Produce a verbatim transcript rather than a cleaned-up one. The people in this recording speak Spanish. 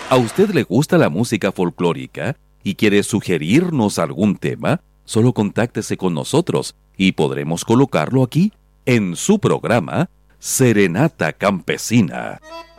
¿A usted le gusta la música folclórica y quiere sugerirnos algún tema? Solo contáctese con nosotros y podremos colocarlo aquí en su programa Serenata Campesina.